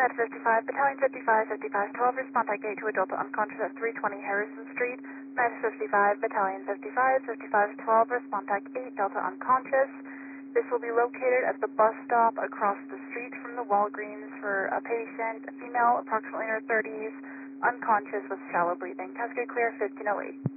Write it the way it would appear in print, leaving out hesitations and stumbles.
Med 55, Battalion 55, 55, 12, respond at gate to a Delta unconscious at 320 Harrison Street. Med 55, Battalion 55, 55, 12, respond at 8, Delta unconscious. This will be located at the bus stop across the street from the Walgreens for a patient, a female, approximately in her 30s, unconscious with shallow breathing. Cascade clear, 1508.